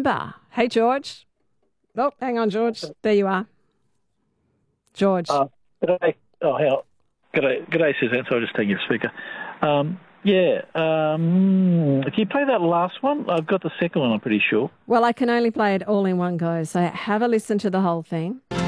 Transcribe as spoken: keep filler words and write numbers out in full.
remember. Hey, George. Oh, hang on, George. There you are. George. Uh, g'day. Oh, how? G'day, g'day, Suzanne. So I'll just take your speaker. Um, yeah. Um, can you play that last one? I've got the second one, I'm pretty sure. Well, I can only play it all in one go, so have a listen to the whole thing.